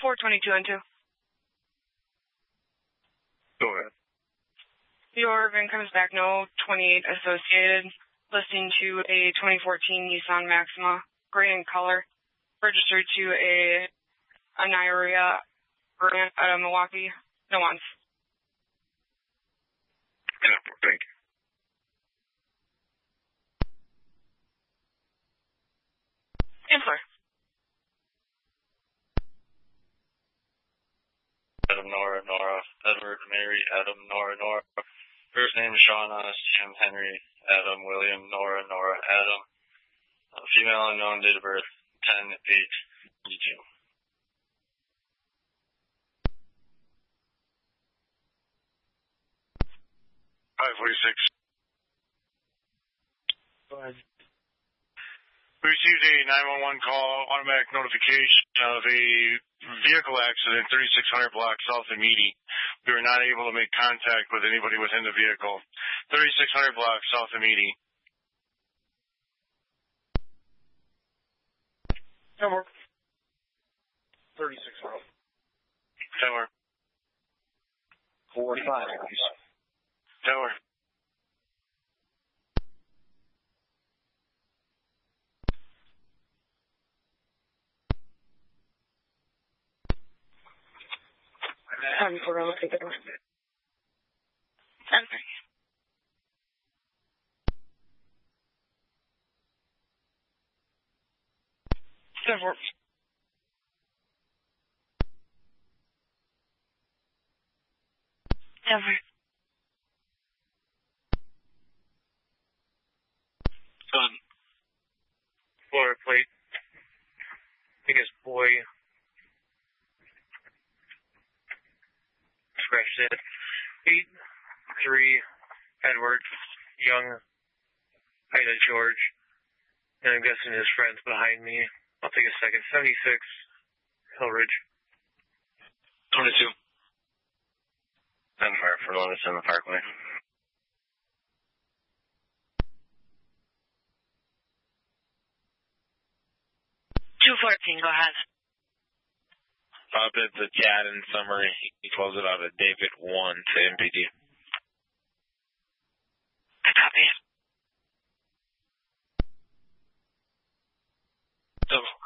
422 and 2. Go ahead. Your VIN comes back no 28 associated, listing to a 2014 Nissan Maxima, gray in color, registered to a Anaria Grant out of Milwaukee. No ones. Thank you. Answer. Adam, Nora, Edward, Mary, Adam, Nora. First name Shauna, Sam, Henry, Adam, William, Nora, Adam. Female unknown, date of birth 10/8/22. 546. Go ahead. We received a 911 call, automatic notification of a vehicle accident, 3600 block south of Meady. We were not able to make contact with anybody within the vehicle. 3600 block south of Meady. Tower. 3600. Tower. 45, please. Tower. For real, take it away. 10. 7. Ever. Florida plate. Biggest boy. Scratched it. 8-3 Edward. Young. Ida George. And I'm guessing his friend's behind me. I'll take a second. 76 Hillridge. 22. 10 fire for longest in the Parkway. 214, go ahead. It's a Chad in summary. He calls it out of David 1 to MPD. Copy. Double.